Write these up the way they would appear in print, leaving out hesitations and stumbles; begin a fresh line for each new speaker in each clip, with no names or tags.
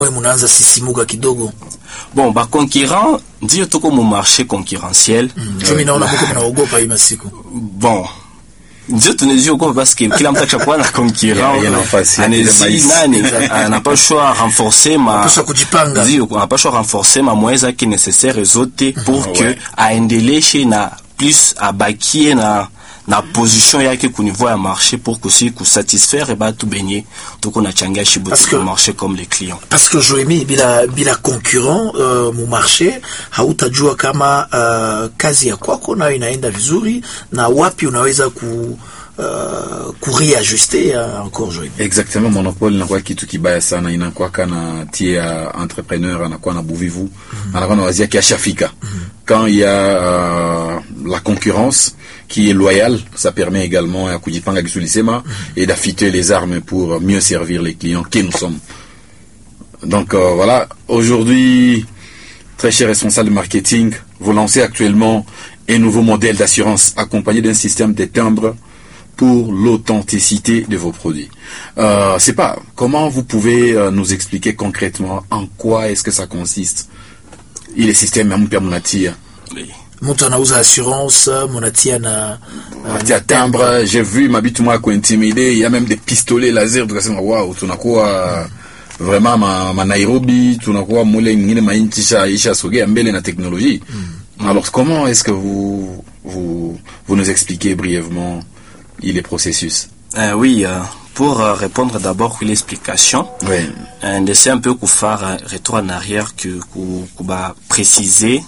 Munaanza sisimuka kidogo.
Bon, ba concurrent ndio tuko mu marché concurrentiel.
Mimi naona mko mnaogopa hii masiku.
Bon, ndio tunajiogopa parce que kila mtu atakuwa na concurrent. Anezi nani anapaswa renforcer
kujipanga.
Ndio anapaswa renforcer moyens qui nécessaires zote pour que aendeleshe na plus abakie na position yake ku niveau ya marché pour que si ku satisfaire et ba tout baigner donc on a changia chibuti ku marché comme les clients.
Parce que Joemi bila concurrent mu marché hautajua kama kazi ya kwako nayo inaenda vizuri na wapi unaweza réajuster encore Joemi.
Exactement, monopole inakuwa kitu kibaya sana, inakuwa kana tia entrepreneur anakuwa na buvivu, anakuwa na wazia kiashafika. Quand il y a la concurrence qui est loyale, ça permet également à kujipanga kisulisema et d'affûter les armes pour mieux servir les clients que nous sommes. Donc voilà, aujourd'hui, très cher responsable de marketing, vous lancez actuellement un nouveau modèle d'assurance accompagné d'un système de timbres pour l'authenticité de vos produits. C'est pas comment vous pouvez nous expliquer concrètement en quoi est-ce que ça consiste. Il est système mpya munatia.
Mtu anauza assurance, munatia na
timbre. J'ai vu mabitu moi ko intimider, il y a même des pistolets laser, tukasema wow, tunakuwa vraiment ma Nairobi, tunakuwa mule ngine mainchi isha sogea mbele na technologie. Alors comment est-ce que vous nous expliquez brièvement les processus?
Oui, pour répondre d'abord à l'explication, d'essayer un peu de faire retour en arrière que préciser,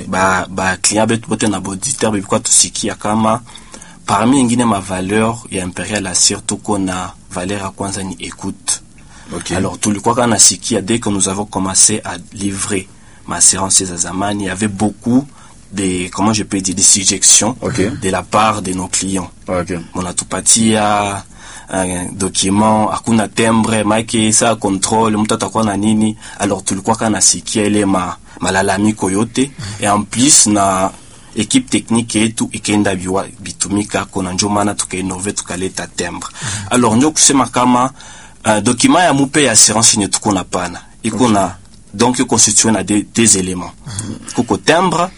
client betu na auditeur biko tusikia kama parmi ingine ma valeur ya Imperial Assure tuko na valeur ya kwanza ni écoute. Alors tulikuwa kana sikia dès que nous avons commencé à livrer ma assurance za zamani, il y avait beaucoup des, comment je peux dire, des suggestions de la part de nos clients. On a tout parti à un document, hakuna timbre, maike ça contrôle, mtu atakuwa na nini. Alors tulikuwa kana sikia ile malalamiko yote et en plus na équipe technique yetu ikaenda bitumika kona njo maana tukainove tukaleta timbre. Alors ndio kusema kama document ya mupe ya assurance ni tuko na pana. Iko na donc constitué na deux éléments. Kuko timbre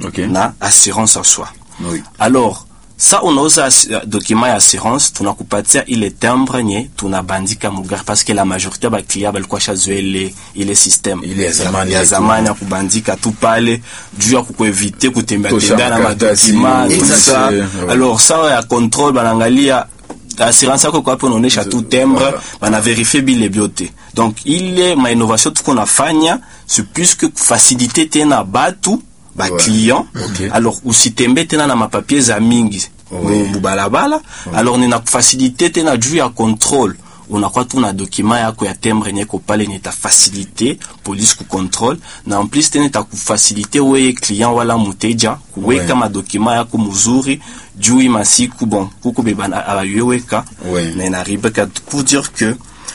na assurance en soi. Alors ça unauza document ya assurance tunakupatia ile timbre nye tunabandika mugari parce que la majorité ba client balikuwa shazoe ile système ya zamani ya kubandika tu pale juu ya kukueviter kutembea na madokima ça. Alors ça ya contrôle banangalia assurance yako kwa hapo unaonesha tu timbre bana vérifier bile biote. Donc ile ma innovation tuko nafanya c'est plus que faciliter tena batu ba client. Alors usitembe tena na mapapier za mingi mubalabala. Alors nina faciliter tena juu ya contrôle unakuwa tu na document yako ya timbre nyeko pale nita faciliter police ku contrôle na en plus tena ta faciliter wewe client wala muteja kuweka ma document yako mzuri juu imasiku bon kuko bebana ayeweka na inaribeka pour dire que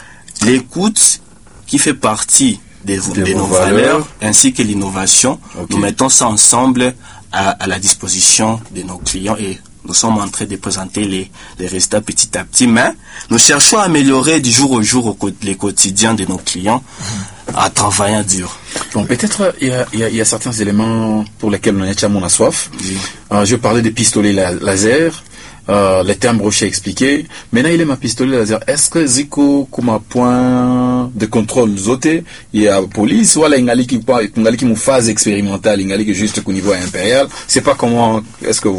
l'écoute qui fait partie de nos valeurs ainsi que l'innovation, nous mettons ça ensemble à la disposition de nos clients et nous sommes en train de présenter les résultats petit à petit, mais nous cherchons à améliorer du jour au jour les quotidiens de nos clients en travaillant dur.
Bon, peut-être il y a certains éléments pour lesquels on a soif. Je parlais des pistolets laser. Les timbres j'ai expliqué. Maintenant il est ma pistolet laser. Est-ce que ziko kuma point de contrôle zote il y a police wala ingali ki mu phase expérimentale ingali que juste au niveau impérial. C'est pas comment est-ce que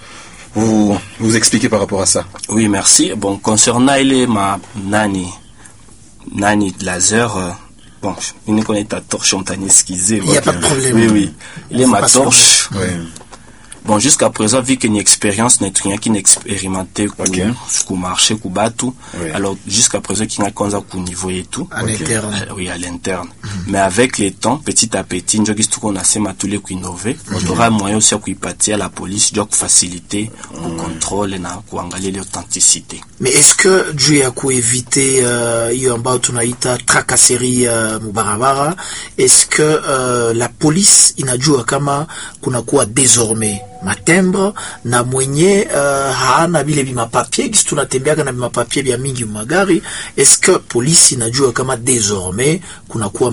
vous expliquez par rapport à ça?
Oui, merci. Bon, concernant il est ma nani laser bon, il ne connaît ta torche on t'a esquissé.
Il y a pas de problème.
Oui. Il est ma torche. Bon, jusqu'à présent, vu qu'il y a une expérience, il y a rien qui n'est expérimenté au marché, au bateau. Alors, jusqu'à présent, il y a un niveau et tout.
À l'interne.
Oui, à l'interne. Mais avec le temps, petit à petit, ndio kitu tuko nasema tule kuinnover, on aura moyen aussi kuipatia la police ndio kufasiliter au contrôle na kuangalia l'authenticité.
Mais est-ce que juu ya kuevite hiyo ambayo tunaita tracasserie mubarabara, est-ce que la police inajua kama kunakuwa désormais matembre na mwenye haana bile bimapapie kisi tunatembeaga na bimapapie bya mingi magari, est-ce que police inajua kama désormais kunakuwa